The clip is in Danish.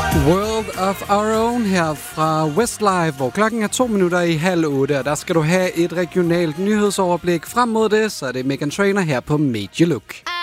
World of Our Own her fra Westlife, hvor klokken er 7:02, og der skal du have et regionalt nyhedsoverblik. Frem mod det, så er det Meghan Trainor her på Made You Look.